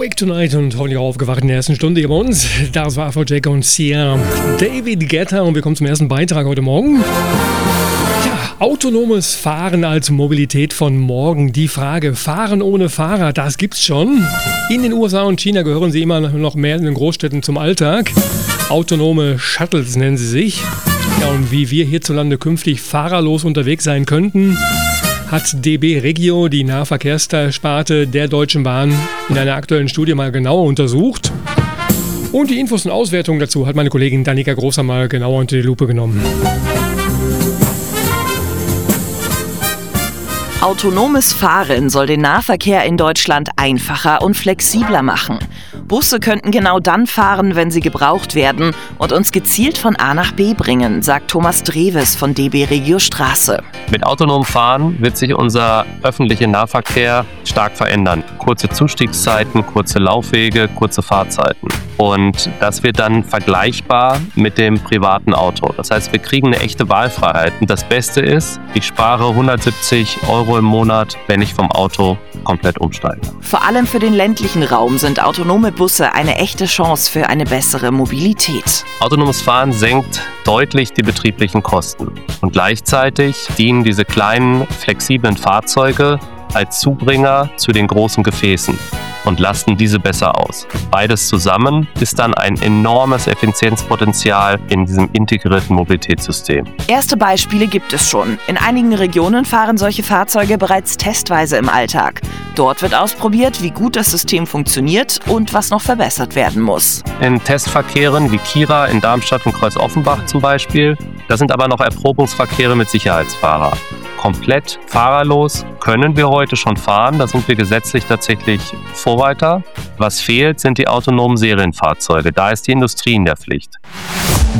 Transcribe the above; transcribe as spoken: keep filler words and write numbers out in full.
Awake Tonight und heute aufgewacht in der ersten Stunde hier bei uns. Das war von Jake und Sia, David Guetta und wir kommen zum ersten Beitrag heute Morgen. Ja, autonomes Fahren als Mobilität von morgen. Die Frage, Fahren ohne Fahrer, das gibt's schon. In den U S A und China gehören sie immer noch mehr in den Großstädten zum Alltag. Autonome Shuttles nennen sie sich. Ja, und wie wir hierzulande künftig fahrerlos unterwegs sein könnten, hat D B Regio, die Nahverkehrssparte der Deutschen Bahn, in einer aktuellen Studie mal genauer untersucht. Und die Infos und Auswertungen dazu hat meine Kollegin Danica Großer mal genauer unter die Lupe genommen. Autonomes Fahren soll den Nahverkehr in Deutschland einfacher und flexibler machen. Busse könnten genau dann fahren, wenn sie gebraucht werden und uns gezielt von A nach B bringen, sagt Thomas Dreves von D B Regio Straße. Mit autonomem Fahren wird sich unser öffentlicher Nahverkehr stark verändern. Kurze Zustiegszeiten, kurze Laufwege, kurze Fahrzeiten. Und das wird dann vergleichbar mit dem privaten Auto. Das heißt, wir kriegen eine echte Wahlfreiheit. Und das Beste ist, ich spare hundertsiebzig Euro im Monat, wenn ich vom Auto komplett umsteige. Vor allem für den ländlichen Raum sind autonome Busse eine echte Chance für eine bessere Mobilität. Autonomes Fahren senkt deutlich die betrieblichen Kosten. Und gleichzeitig dienen diese kleinen, flexiblen Fahrzeuge als Zubringer zu den großen Gefäßen und lasten diese besser aus. Beides zusammen ist dann ein enormes Effizienzpotenzial in diesem integrierten Mobilitätssystem. Erste Beispiele gibt es schon. In einigen Regionen fahren solche Fahrzeuge bereits testweise im Alltag. Dort wird ausprobiert, wie gut das System funktioniert und was noch verbessert werden muss. In Testverkehren wie Kira in Darmstadt und Kreuz-Offenbach zum Beispiel, da sind aber noch Erprobungsverkehre mit Sicherheitsfahrer. Komplett fahrerlos können wir heute schon fahren, da sind wir gesetzlich tatsächlich Vorreiter. Was fehlt, sind die autonomen Serienfahrzeuge, da ist die Industrie in der Pflicht.